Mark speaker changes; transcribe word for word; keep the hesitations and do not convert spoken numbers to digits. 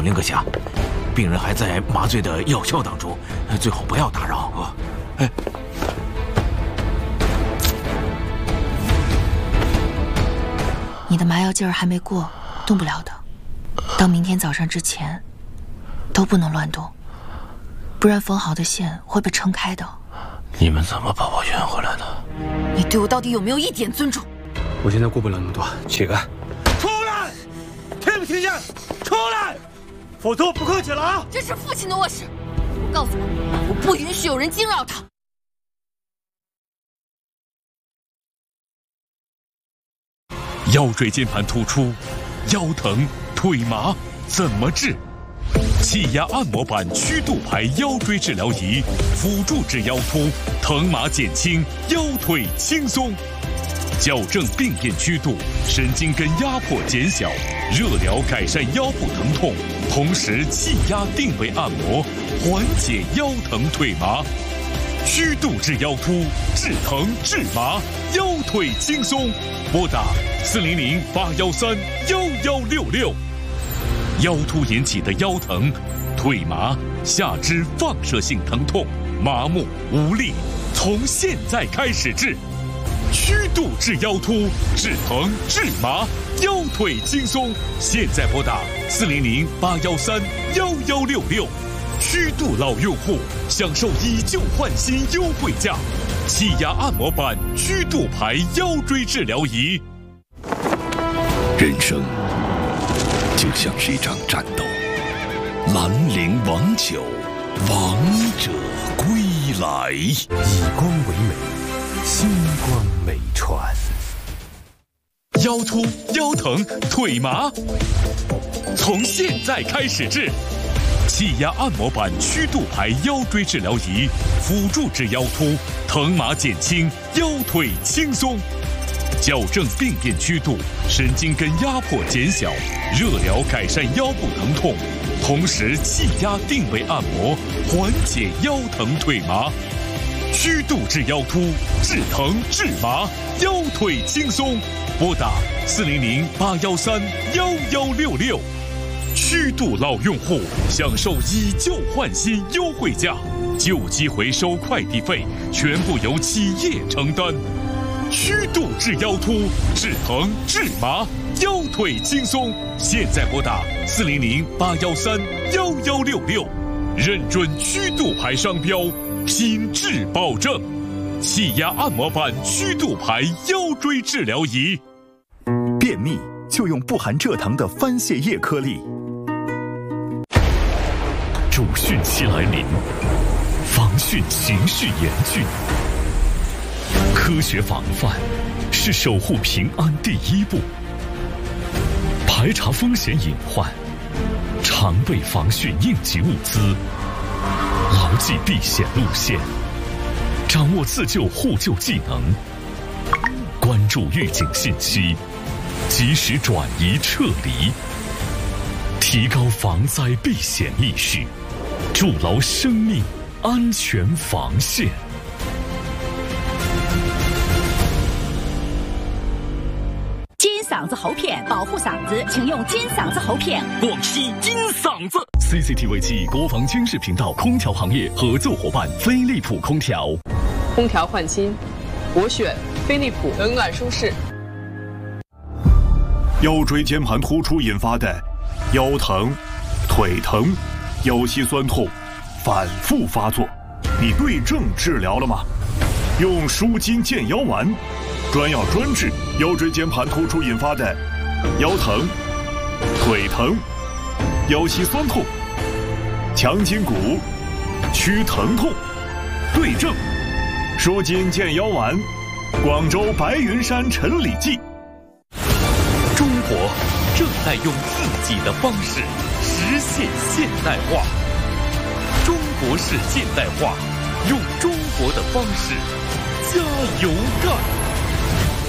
Speaker 1: 小林阁下，病人还在麻醉的药效当中，最好不要打扰啊。哎，
Speaker 2: 你的麻药劲儿还没过，动不了的。到明天早上之前，都不能乱动，不然缝好的线会被撑开的。
Speaker 3: 你们怎么把我圆回来的？
Speaker 2: 你对我到底有没有一点尊重？
Speaker 4: 我现在顾不了那么多，起开！
Speaker 5: 出来！听没听见？出来！否则我不客气了啊！
Speaker 2: 这是父亲的卧室，我告诉你，我不允许有人惊扰他。
Speaker 6: 腰椎间盘突出、腰疼、腿麻怎么治？气压按摩板曲度牌腰椎治疗仪，辅助治腰突，疼麻减轻，腰腿轻松。矫正病变曲度，神经根压迫减小，热疗改善腰部疼痛，同时气压定位按摩，缓解腰疼腿麻。曲度治腰突，治疼治麻，腰腿轻松。拨打四零零八幺三幺幺六六。腰突引起的腰疼、腿麻、下肢放射性疼痛、麻木无力，从现在开始治。曲度治腰突，治疼治麻，腰腿轻松。现在拨打四零零八幺三幺幺六六。曲度老用户享受以旧换新优惠价，气压按摩板曲度牌腰椎治疗仪。
Speaker 7: 人生就像是一场战斗，兰陵王酒，王者归来。
Speaker 8: 以光为美，星光美传。
Speaker 6: 腰突、腰疼、腿麻，从现在开始治。气压按摩板曲度牌腰椎治疗仪，辅助治腰突，疼麻减轻，腰腿轻松。矫正病变曲度，神经根压迫减小，热疗改善腰部疼痛，同时气压定位按摩，缓解腰疼腿麻。曲度治腰突，治疼治麻，腰腿轻松。拨打四零零八幺三幺幺六六。曲度老用户享受以旧换新优惠价，旧机回收快递费全部由企业承担。曲度治腰突，治疼治麻，腰腿轻松。现在拨打四零零八幺三幺幺六六，认准曲度牌商标，品质保证。气压按摩板曲度牌腰椎治疗仪。
Speaker 9: 便秘就用不含蔗糖的番泻叶颗粒。
Speaker 7: 主汛期来临，防汛形势严峻。科学防范是守护平安第一步。排查风险隐患，常备防汛应急物资，牢记避险路线，掌握自救互救技能，关注预警信息，及时转移撤离，提高防灾避险意识，筑牢生命安全防线。
Speaker 10: 金嗓子喉片保护嗓子，请用金嗓子喉片。
Speaker 6: 广西金嗓子
Speaker 7: C C T V 七国防军事频道空调行业合作伙伴飞利浦空调。
Speaker 11: 空调换新，我选飞利浦，冷暖舒适。
Speaker 12: 腰椎间盘突出引发的腰疼、腿疼、腰膝酸痛反复发作，你对症治疗了吗？用舒筋健腰丸，专药专治腰椎间盘突出引发的腰疼、腿疼、腰膝酸痛，强筋骨，祛疼痛，对症舒筋健腰丸，广州白云山陈李记。
Speaker 6: 中国正在用自己的方式实现现代化，中国式现代化，用中国的方式加油干。